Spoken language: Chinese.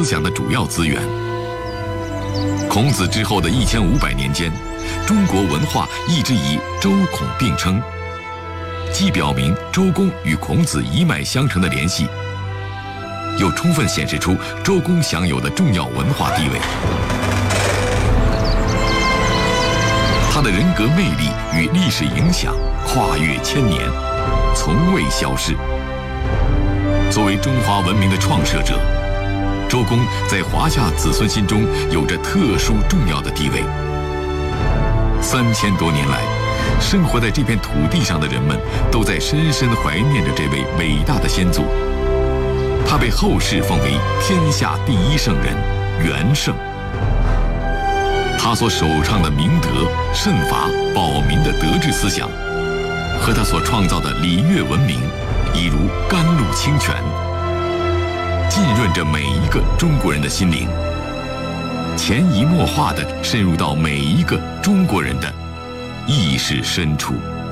思想的主要资源。孔子之后的1500年间，中国文化一直以周孔并称，既表明周公与孔子一脉相承的联系，又充分显示出周公享有的重要文化地位。他的人格魅力与历史影响跨越千年，从未消逝。作为中华文明的创设者，周公在华夏子孙心中有着特殊重要的地位。3000多年来，生活在这片土地上的人们都在深深怀念着这位伟大的先祖。他被后世奉为天下第一圣人，元圣。他所首倡的明德、慎罚、保民的德治思想，和他所创造的礼乐文明，已如甘露清泉，浸润着每一个中国人的心灵，潜移默化地渗入到每一个中国人的意识深处。